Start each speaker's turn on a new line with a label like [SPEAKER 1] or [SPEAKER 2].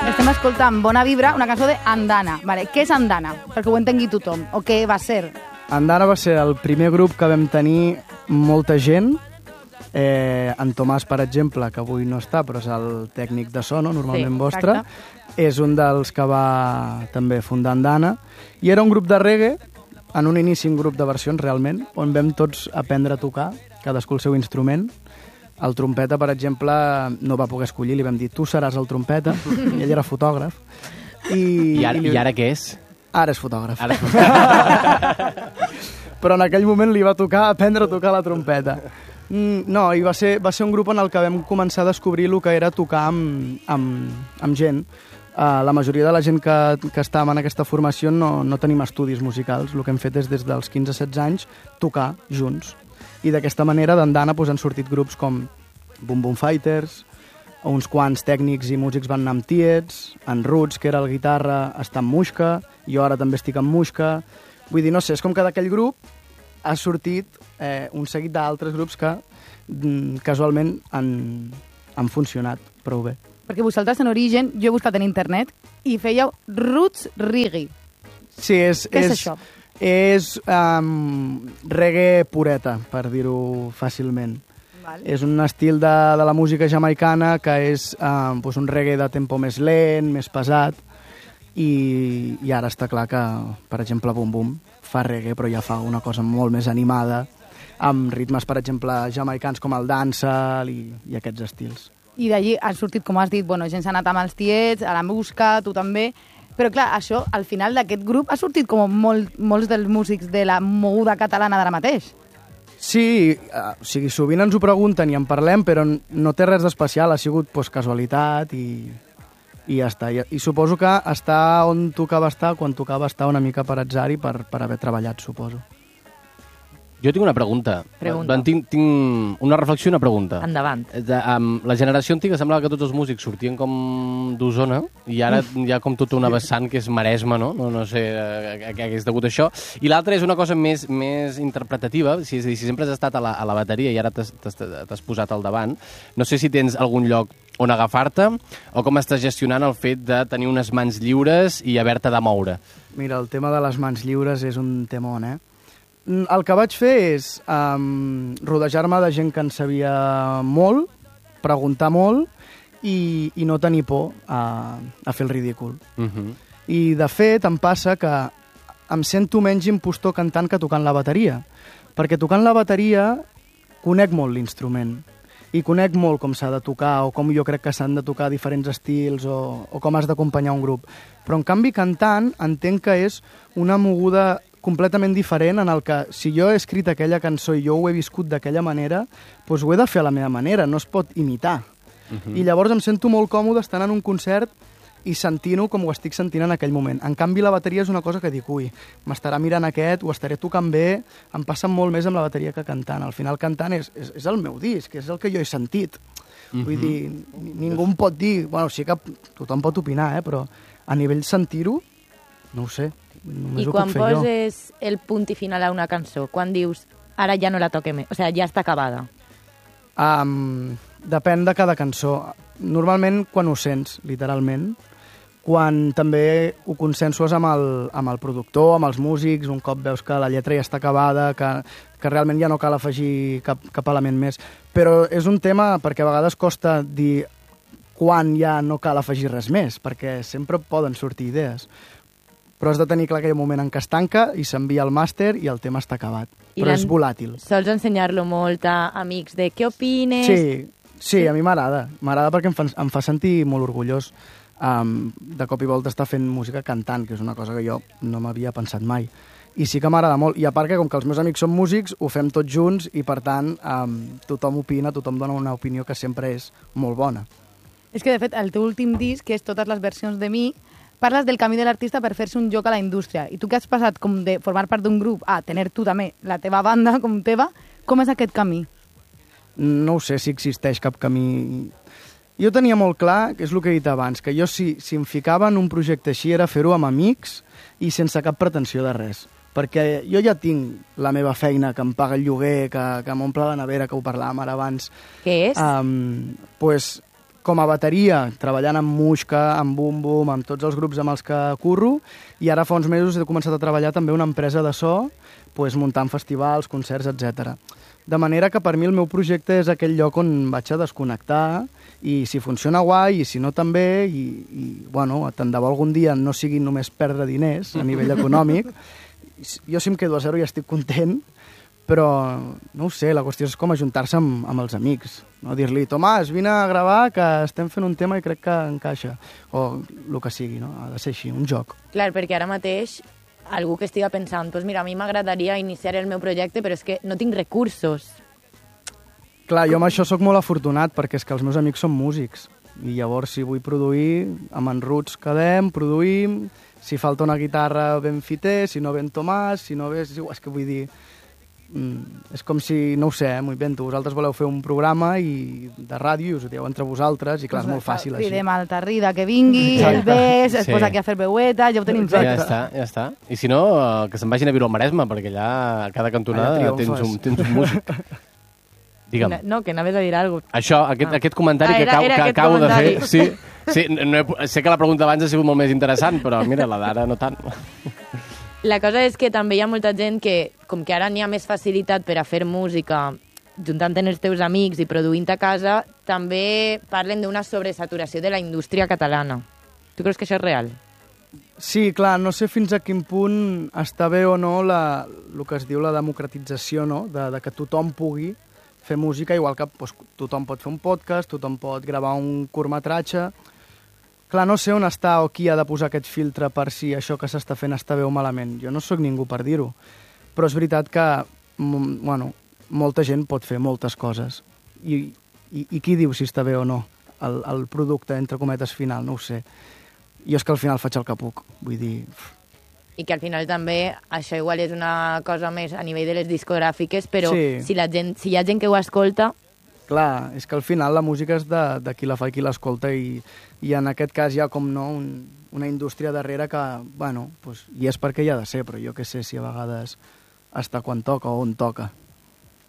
[SPEAKER 1] Estem escoltant Bona Vibra, una cançó d'Andana. Vale, què és Andana? Perquè ho entengui tothom. O què va ser?
[SPEAKER 2] Andana va ser el primer grup que vam tenir molta gent. En Tomàs, per exemple, que avui no està, però és el tècnic de so, no? Normalment vostre. És un dels que va també fundar Andana. I era un grup de reggae, en un inici un grup de versions realment, on vam tots aprendre a tocar, cadascú el seu instrument. El trompeta, per exemple, no va poder escollir, li vam dir, tu seràs el trompeta, i ell era fotògraf.
[SPEAKER 3] I ara què és?
[SPEAKER 2] Ara és fotògraf. Però en aquell moment li va tocar aprendre a tocar la trompeta. No, i va ser un grup en el que vam començar a descobrir el que era tocar amb gent. La majoria de la gent que estàvem en aquesta formació no tenim estudis musicals. El que hem fet és, des dels 15-16 anys, tocar junts. I d'aquesta manera, d'Andana, han sortit grups com Boom Boom Fighters, uns quants tècnics i músics van anar amb Tiets, en Roots, que era el guitarra, està amb Muixca, jo ara també estic amb Muixca. Vull dir, no sé, és com que d'aquell grup ha sortit un seguit d'altres grups que casualment han funcionat prou bé.
[SPEAKER 1] Perquè vosaltres, en origen, jo he buscat en internet i fèieu Roots Reggae.
[SPEAKER 2] Sí,
[SPEAKER 1] què és això?
[SPEAKER 2] És reggae pureta, per dir-ho fàcilment. Vale. És un estil de la música jamaicana que és un reggae de tempo més lent, més pesat, i ara està clar que, per exemple, Boom Boom fa reggae, però ja fa una cosa molt més animada, amb ritmes, per exemple, jamaicans com el dancehall i aquests estils.
[SPEAKER 1] I d'allí han sortit, com has dit, gent s'ha anat amb els Tiets, a la Muixca, tu també. Però clar, això, al final d'aquest grup ha sortit com molts dels músics de la moguda catalana d'ara mateix.
[SPEAKER 2] Sí, sovint ens ho pregunten i en parlem, però no té res d'especial, ha sigut casualitat i ja està. I suposo que està on tocava estar, quan tocava estar una mica per atzar i per haver treballat, suposo.
[SPEAKER 3] Jo tinc una pregunta. Tinc una reflexió i una pregunta.
[SPEAKER 4] Endavant.
[SPEAKER 3] La generació antiga semblava que tots els músics sortien com d'Osona i ara hi ha com tota una vessant que és Maresme, no? No sé a què hagués degut això. I l'altra és una cosa més interpretativa. Si sempre has estat a la bateria i ara t'has posat al davant, no sé si tens algun lloc on agafar-te o com estàs gestionant el fet de tenir unes mans lliures i haver-te de moure.
[SPEAKER 2] Mira, el tema de les mans lliures és un temón, El que vaig fer és rodejar-me de gent que en sabia molt, preguntar molt i no tenir por a fer el ridícul. I, de fet, em passa que em sento menys impostor cantant que tocant la bateria, perquè tocant la bateria conec molt l'instrument i conec molt com s'ha de tocar o com jo crec que s'han de tocar diferents estils o com has d'acompanyar un grup. Però, en canvi, cantant entenc que és una moguda completament diferent, en el que si jo he escrit aquella cançó i jo ho he viscut d'aquella manera, doncs ho he de fer a la meva manera, no es pot imitar. I llavors em sento molt còmode estant en un concert i sentint-ho com ho estic sentint en aquell moment. En canvi, la bateria és una cosa que dic, m'estarà mirant aquest, ho estaré tocant bé, em passa molt més amb la bateria que cantant. Al final, cantant és el meu disc, és el que jo he sentit. Vull dir, ningú em pot dir... Bueno, sí que tothom pot opinar, però a nivell sentir-ho, no ho sé.
[SPEAKER 4] I quan poses el punt i final a una cançó, quan dius, ara ja no la toquem més, o sigui, ja està acabada?
[SPEAKER 2] Depèn de cada cançó. Normalment quan ho sents, literalment, quan també ho consensues amb el productor, amb els músics, un cop veus que la lletra ja està acabada, que realment ja no cal afegir cap element més. Però és un tema perquè a vegades costa dir quan ja no cal afegir res més, perquè sempre poden sortir idees. Però has de tenir clar aquell moment en què es tanca i s'envia al màster i el tema està acabat. Però és volàtil.
[SPEAKER 4] Sols ensenyar-lo molt a amics de què opines?
[SPEAKER 2] Sí, a mi m'agrada. M'agrada perquè em fa sentir molt orgullós de cop i volta estar fent música cantant, que és una cosa que jo no m'havia pensat mai. I sí que m'agrada molt. I a part que, com que els meus amics són músics, ho fem tots junts i, per tant, tothom opina, tothom dona una opinió que sempre és molt bona.
[SPEAKER 1] És que, de fet, el teu últim disc, que és totes les versions de mi, parles del camí de l'artista per fer-se un lloc a la indústria. I tu que has passat com de formar part d'un grup a tener tu també la teva banda com teva, com és aquest camí?
[SPEAKER 2] No ho sé si existeix cap camí. Jo tenia molt clar, que és el que he dit abans, que jo si em ficava en un projecte així era fer-ho amb amics i sense cap pretensió de res. Perquè jo ja tinc la meva feina, que em paga el lloguer, que m'omple la nevera, que ho parlàvem ara abans.
[SPEAKER 4] Què és?
[SPEAKER 2] Pues, com a bateria, treballant amb Muixca, amb Bum Bum, amb tots els grups amb els que curro, i ara fa uns mesos he començat a treballar també una empresa de so, pues, muntant festivals, concerts, etc. De manera que per mi el meu projecte és aquell lloc on vaig a desconnectar, i si funciona guai, i si no també, i bueno, tant de bo algun dia no sigui només perdre diners a nivell econòmic. Jo si em quedo a zero ja estic content, però no ho sé, la qüestió és com ajuntar-se amb els amics, no? Dir-li, Tomàs, vine a gravar que estem fent un tema i crec que encaixa, o el que sigui, no? Ha de ser així, un joc.
[SPEAKER 4] Clar, perquè ara mateix algú que estiga pensant, pues mira, a mi m'agradaria iniciar el meu projecte, però és que no tinc recursos.
[SPEAKER 2] Clar, jo amb això sóc molt afortunat, perquè és que els meus amics són músics, i llavors si vull produir, amb en Roots quedem, produïm, si falta una guitarra ben fiter, si no ben Tomàs, si no ve... És que vull dir... és com si, no ho sé, m'ho invento, vosaltres voleu fer un programa de ràdio i us ho dieu entre vosaltres i clar, és molt fàcil així.
[SPEAKER 1] Cridem al Tarrida que vingui, el ves, es posa aquí a fer veueta, ja ho tenim fet.
[SPEAKER 3] Ja està. I si no, que se'n vagin a viure al Maresme, perquè allà a cada cantonada tens un músic. Digue'm.
[SPEAKER 4] No, que anaves a dir alguna cosa.
[SPEAKER 3] Això, aquest comentari que acabo de fer... Sí, sé que la pregunta abans ha sigut molt més interessant, però mira, la d'ara no tant.
[SPEAKER 4] La cosa és que també hi ha molta gent que, com que ara n'hi ha més facilitat per a fer música juntant-te amb els teus amics i produint a casa, també parlen d'una sobresaturació de la indústria catalana. Tu creus que això és real?
[SPEAKER 2] Sí, clar, no sé fins a quin punt està bé o no el que es diu la democratització, no? De que tothom pugui fer música, igual que doncs, tothom pot fer un podcast, tothom pot gravar un curtmetratge. Clar, no sé on està o qui ha de posar aquest filtre per si això que s'està fent està bé o malament. Jo no sóc ningú per dir-ho, però és veritat que bueno, molta gent pot fer moltes coses. I qui diu si està bé o no el producte, entre cometes, final? No ho sé. Jo és que al final faig el que puc, vull dir...
[SPEAKER 4] I que al final també això igual és una cosa més a nivell de les discogràfiques, però sí. Si hi ha gent que ho escolta...
[SPEAKER 2] Clar, és que al final la música és de qui la fa i qui l'escolta i en aquest cas hi ha com no una indústria darrere que, bueno, doncs, hi és perquè hi ha de ser, però jo què sé si a vegades està quan toca o on toca.